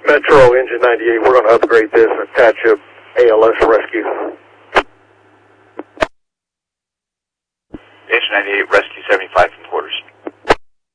Metro Engine 98, we're going to upgrade this and attach a ALS rescue. Engine 98, rescue 75